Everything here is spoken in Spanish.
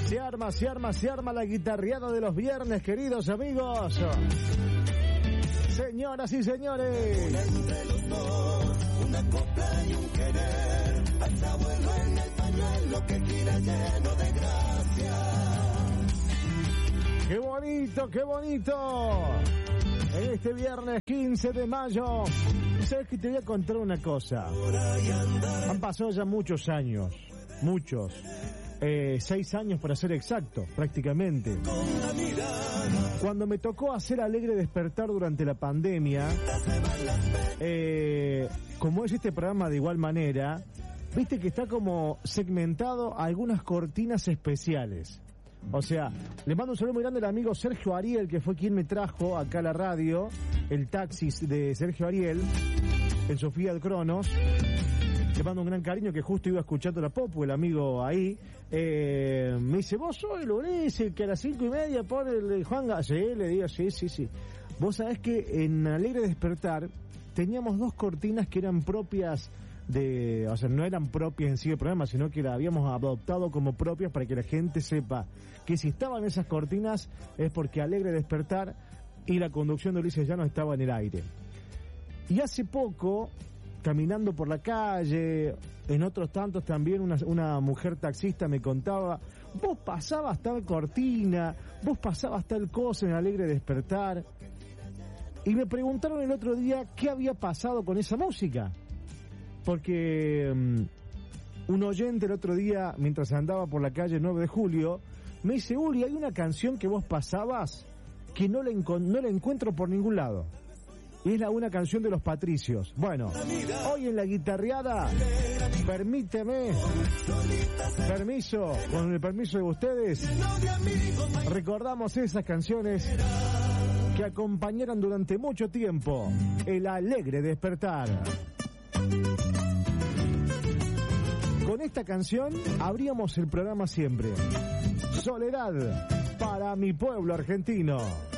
Se arma la guitarreada de los viernes, queridos amigos. Señoras y señores. Entre los dos, una copla y un querer. Hasta vuelo en el pañuelo que gira lleno de gracia. ¡Qué bonito, qué bonito! En este viernes 15 de mayo, ¿sabes que te voy a contar una cosa? Han pasado ya muchos años, muchos. 6 años para ser exacto, prácticamente. Cuando me tocó hacer Alegre Despertar durante la pandemia, como es este programa de igual manera, viste que está como segmentado a algunas cortinas especiales. O sea, le mando un saludo muy grande al amigo Sergio Ariel, que fue quien me trajo acá a la radio, el taxis de Sergio Ariel, en Sofía del Cronos. Le mando un gran cariño, que justo iba escuchando la Popu, el amigo ahí. Me dice, vos sos el Ulises, que a las 5:30 por el Juan Gase. Le digo, sí. Vos sabés que en Alegre Despertar teníamos 2 cortinas que eran propias de... O sea, no eran propias en sí del programa, sino que las habíamos adoptado como propias para que la gente sepa que si estaban esas cortinas es porque Alegre Despertar y la conducción de Ulises Llano estaba en el aire. Y hace poco, caminando por la calle, en otros tantos también, una mujer taxista me contaba, vos pasabas tal cortina, vos pasabas tal cosa en Alegre Despertar. Y me preguntaron el otro día qué había pasado con esa música. Porque un oyente el otro día, mientras andaba por la calle 9 de julio, me dice, Uli, hay una canción que vos pasabas que no la encuentro por ningún lado. Y es una canción de Los Patricios. Bueno, hoy en la guitarreada, con el permiso de ustedes, recordamos esas canciones que acompañaron durante mucho tiempo el Alegre Despertar. Con esta canción abríamos el programa siempre. Soledad para mi pueblo argentino.